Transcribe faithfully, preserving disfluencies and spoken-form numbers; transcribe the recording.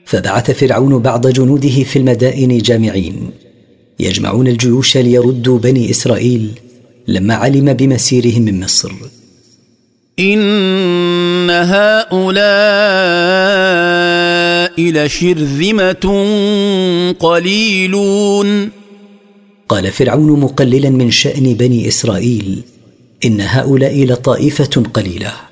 فبعث فرعون بعض جنوده في المدائن جامعين يجمعون الجيوش ليردوا بني إسرائيل لما علم بمسيرهم من مصر. إن هؤلاء لشرذمة قليلون. قال فرعون مقللا من شأن بني إسرائيل: إن هؤلاء لطائفة قليلة.